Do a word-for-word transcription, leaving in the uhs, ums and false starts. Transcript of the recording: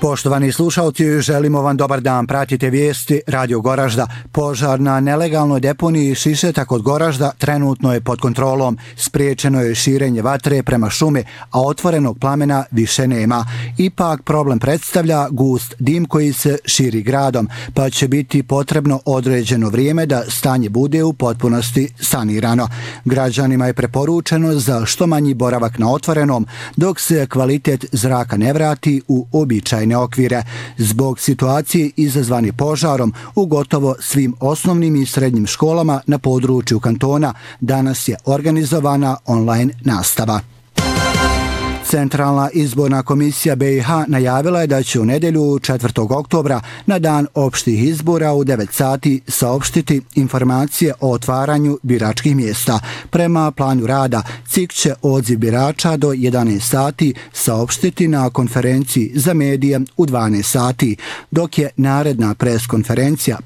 Poštovani slušalci, želimo vam dobar dan. Pratite vijesti Radio Goražda. Požar na nelegalnoj deponiji Šišeta kod Goražda trenutno je pod kontrolom. Spriječeno je širenje vatre prema šumi, a otvorenog plamena više nema. Ipak problem predstavlja gust dim koji se širi gradom, pa će biti potrebno određeno vrijeme da stanje bude u potpunosti sanirano. Građanima je preporučeno za što manji boravak na otvorenom, dok se kvalitet zraka ne vrati u običajne okvire. Zbog situacije izazvane požarom u gotovo svim osnovnim i srednjim školama na području kantona danas je organizovana online nastava. Centralna izborna komisija B i H najavila je da će u nedjelju četvrtog oktobra na dan opštih izbora u devet sati saopštiti informacije o otvaranju biračkih mjesta. Prema planu rada, C I K će odziv birača do jedanaest sati saopštiti na konferenciji za medije u dvanaest sati, dok je naredna pres konferencija